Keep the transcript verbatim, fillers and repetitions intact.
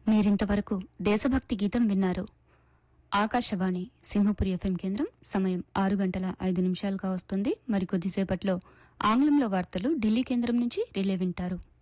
మీరింతవరకు దేశభక్తి గీతం విన్నారు. ఆకాశవాణి సింహపురి ఎఫ్ఎం కేంద్రం. సమయం ఆరు గంటల ఐదు నిమిషాలుగా వస్తుంది. మరికొద్దిసేపట్లో ఆంగ్లంలో వార్తలు ఢిల్లీ కేంద్రం నుంచి రిలే వింటారు.